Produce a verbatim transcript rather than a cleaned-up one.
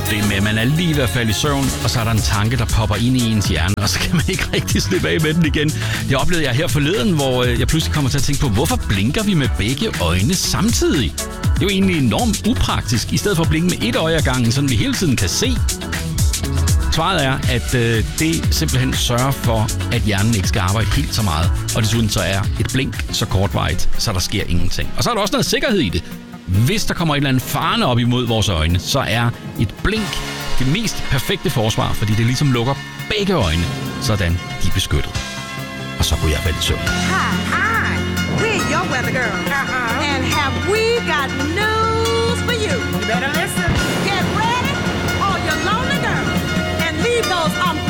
problem med, at man er lige ved at falde i søvn, og så er der en tanke, der popper ind i ens hjerne, og så kan man ikke rigtig slippe af med den igen. Det oplevede jeg her forleden, hvor jeg pludselig kommer til at tænke på, hvorfor blinker vi med begge øjne samtidig? Det er jo egentlig enormt upraktisk, i stedet for at blinke med et øje ad gangen, så vi hele tiden kan se. Svaret er, at øh, det simpelthen sørger for, at hjernen ikke skal arbejde helt så meget. Og desuden så er et blink så kortvarigt, så der sker ingenting. Og så er der også noget sikkerhed i det. Hvis der kommer et eller andet farne op imod vores øjne, så er et blink det mest perfekte forsvar, fordi det ligesom lukker begge øjne, sådan de er beskyttet. Og så kunne jeg falde i søvn. Hi, hi, we're your weather girl. Uh-huh. And have we got news for you? You better listen. Get ready, all your lonely girls, and leave those umbrellas